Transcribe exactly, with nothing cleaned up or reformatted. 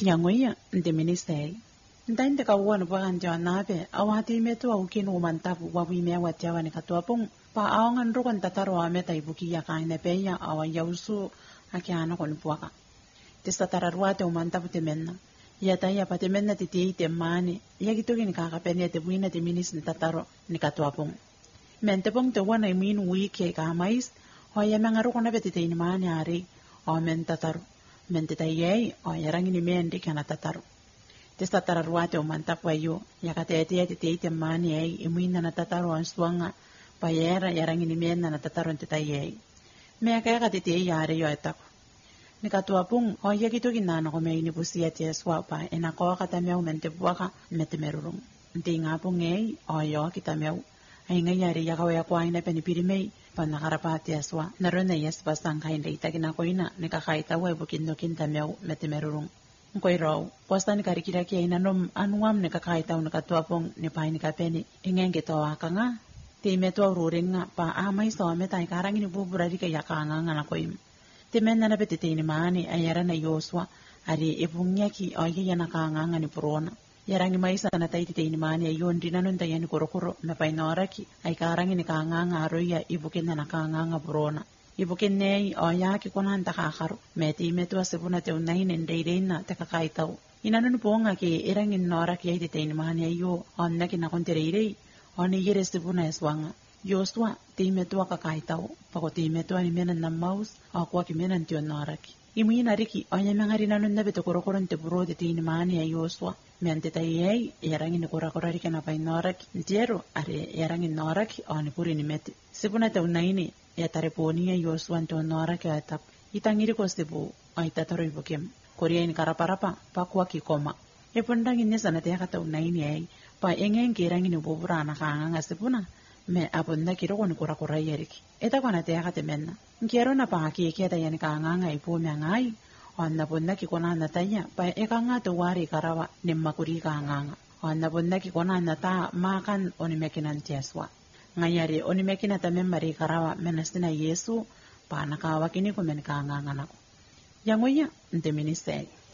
Nyangoya nte ministeri. Ntainte ka uwan pa kanja nabe awati metu au kinu mantapu wa wime wati awa ni katuapong pa awangan rukan tataro ameta ibuki ya kaine peya awa yausu akiana kon puaka. Testa tararwate umantapu temenna. Ya taya pa temenna titi te mani ya gitu ni kakapenya te buina te minis ni tataro ni katuapong. Mente pong te wana imin wiki ka mais o ya mengaru kona betite ni mani ari o men tataro. Mente tayei o yarangi ni mendi kana tataro. Testa tararwate umantapu ayo ya katete ya titi te mani ai imuina na tataro an suanga pa yera yarangi ni mena na tataro te tayei. Mea kaya katete ya ari yo etako. Ni katuapong o ya gitu kinana ko may inibusiya tiya swapa ena ko katamyaw mente buwaka mete merurong. Nti nga po ngay o yo kitamyaw ay ngayari ya kawaya kwa ina penipirimay pa nakarapati aswa naroon na yes bastang kain da itagin ako ina nikakaita wa bukin dokin tamyaw mete merurong. Nkoy raw, posta ni karikiraki ay nanom anuam nikakaita ni katuapong ni pahay ni kapeni ingeng kitawa ka nga. Ti meto rurin nga pa amay sa metay karang inibuburari kaya ka nga nga nakoy. Timen na napetite ni maani ayara na Yosua ari ibungnya ki oye yana kanganga ni purona. Yarangi maisa na tayo tite ni maani ayon dinanon tayo ni kurukuro na painora ki ay karangi ni kanganga aroya ibukin na nakanganga purona. Ibukin ney oya ki kunan takakaro. Meti metu asibuna te unahin endayday na takakaitaw. Inanon po nga ki irangin nora ki ay tite ni maani ayo onna kinakontireiray. Oni yere sibuna eswanga. Yosua ti metua kakaitaw pako ti metua ni menan na maus ako ki menan ti onaraki imuyi nariki onya mangari nanon na beto korokoron te buro de ti ni mani ya Yosua mente tayei yarangin ni korakorari kana pa noraki ntero are yarangin noraki oni puri ni meti sibuna te unaini ya tareponi ya Yosua to noraki atap itangiri ko sibu ay tataro ibukem korea ni karaparapa pakwa ki koma e pondangin ne sana te kata unaini ay pa engen kirangin ni bubura na kanga sibuna me abunda kiro kon kura kura yeriki eta kona te akate menna nkiero na pa ki ki ta yani kanganga ipu me ngai onna bunda ki kona na tanya pa e kanga to wari karawa nimma kuri kanganga onna bunda ki kona na ta makan oni mekinan tiaswa ngayari oni mekina ta memmari karawa menastina Yesu pa nakawa kini ko men kanganga nako yangoya nte ministeri